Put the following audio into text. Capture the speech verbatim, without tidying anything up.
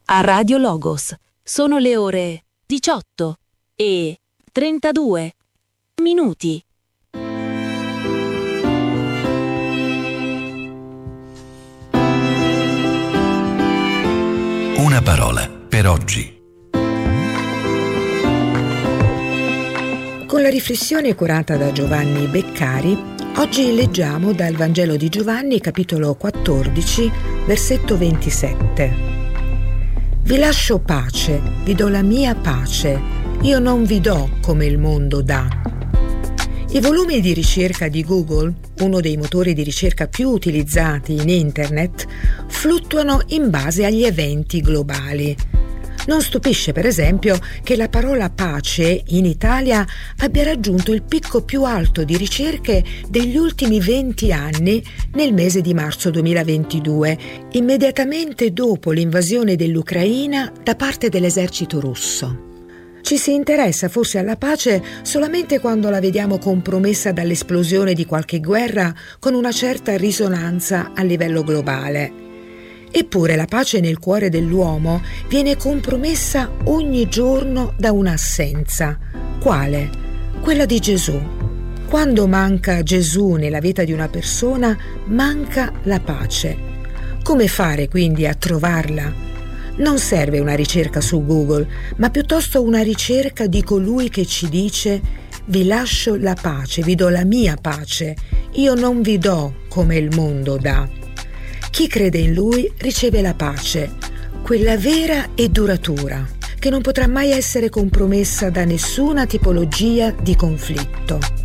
a Radio Logos. Sono le ore diciotto e trentadue minuti. Una parola per oggi. Con la riflessione curata da Giovanni Beccari, oggi leggiamo dal Vangelo di Giovanni, capitolo quattordici, versetto ventisette. Vi lascio pace, vi do la mia pace, io non vi do come il mondo dà. I volumi di ricerca di Google, uno dei motori di ricerca più utilizzati in Internet, fluttuano in base agli eventi globali. Non stupisce, per esempio, che la parola pace in Italia abbia raggiunto il picco più alto di ricerche degli ultimi venti anni nel mese di marzo duemilaventidue, immediatamente dopo l'invasione dell'Ucraina da parte dell'esercito russo. Ci si interessa forse alla pace solamente quando la vediamo compromessa dall'esplosione di qualche guerra con una certa risonanza a livello globale. Eppure la pace nel cuore dell'uomo viene compromessa ogni giorno da un'assenza. Quale? Quella di Gesù. Quando manca Gesù nella vita di una persona, manca la pace. Come fare quindi a trovarla? Non serve una ricerca su Google, ma piuttosto una ricerca di colui che ci dice: vi lascio la pace, vi do la mia pace, io non vi do come il mondo dà. Chi crede in Lui riceve la pace, quella vera e duratura, che non potrà mai essere compromessa da nessuna tipologia di conflitto.